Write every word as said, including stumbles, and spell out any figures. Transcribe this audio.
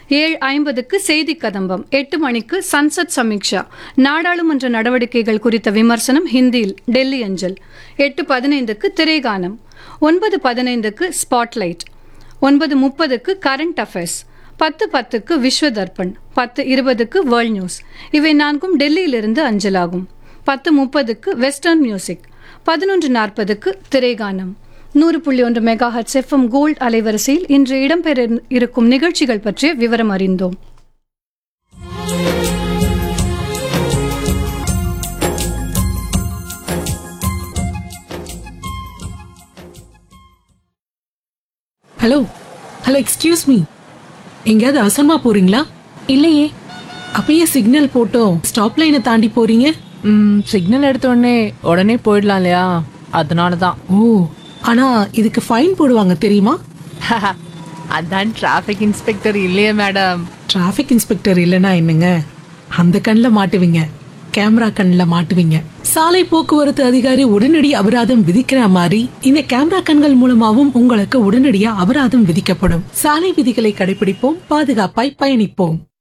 ஏழு ஐம்பதுக்கு செய்தி கதம்பம், எட்டு மணிக்கு சன்சத் சமீக்ஷா, நாடாளுமன்ற நடவடிக்கைகள் குறித்த விமர்சனம் ஹிந்தியில் டெல்லி அஞ்சல். எட்டு பதினைந்துக்கு திரைகானம், ஒன்பது பதினைந்துக்கு ஸ்பாட்லைட், ஒன்பது முப்பதுக்கு கரண்ட் அஃபேர்ஸ், பத்து பத்துக்கு விஸ்வ தர்ப்பண், பத்து இருபதுக்கு வேர்ல்ட் நியூஸ். இவை நான்கும் டெல்லியிலிருந்து அஞ்சலாகும். பத்து முப்பதுக்கு வெஸ்டர்ன் மியூசிக், பதினொன்று நாற்பதுக்கு திரைகானம். நூறு புள்ளி ஒன்று மெகா ஹெர்ட்ஸ் எஃப்எம் கோல்ட் அலைவரிசையில் இன்று இடம்பெற இருக்கும் நிகழ்ச்சிகள் பற்றிய விவரம் அறிந்தோம். ஹலோ ஹலோ எக்ஸ்கியூஸ் மீ, எங்கேயாவது அவசரமா போறீங்களா? இல்லையே. அப்பயே சிக்னல் போட்டோம் ஸ்டாப் லைனை தாண்டி போறீங்க. ம் சிக்னல் எடுத்த உடனே உடனே போயிடலாம் இல்லையா, அதனால தான். ஓ, ஆனா இதுக்கு ஃபைன் போடுவாங்க தெரியுமா? அதான் டிராஃபிக் இன்ஸ்பெக்டர் இல்லையே மேடம். டிராஃபிக் இன்ஸ்பெக்டர் இல்லைன்னா என்னங்க, அந்த கண்ணில் மாட்டுவீங்க, கேமரா கண்ணில் மாட்டுவீங்க. சாலை போக்குவரத்து அதிகாரி உடனடி அபராதம் விதிக்கிற மாதிரி இந்த கேமரா கண்கள் மூலமாவும் உங்களுக்கு உடனடியா அபராதம் விதிக்கப்படும். சாலை விதிகளை கடைபிடிப்போம், பாதுகாப்பாய் பயணிப்போம்.